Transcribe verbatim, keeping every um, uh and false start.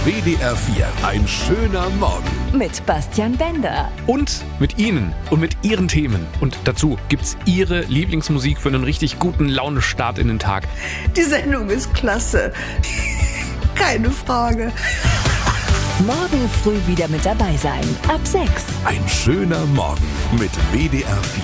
W D R vier. Ein schöner Morgen. Mit Bastian Bender. Und mit Ihnen und mit Ihren Themen. Und dazu gibt's Ihre Lieblingsmusik für einen richtig guten Launestart in den Tag. Die Sendung ist klasse. Keine Frage. Morgen früh wieder mit dabei sein. Ab sechs. Ein schöner Morgen mit W D R vier.